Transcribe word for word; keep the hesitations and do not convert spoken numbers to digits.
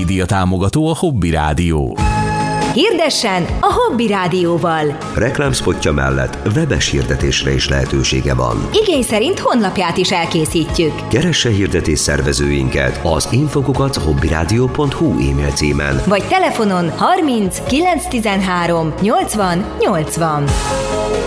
média támogató a Hobby Rádió. Hirdessen a Hobby Rádióval! Reklámszpotja mellett webes hirdetésre is lehetősége van. Igény szerint honlapját is elkészítjük. Keresse hirdetés szervezőinket az infokukat hobbyradio pont hu e-mail címen. Vagy telefonon harminc kilenc tizenhárom nyolcvan nyolcvan.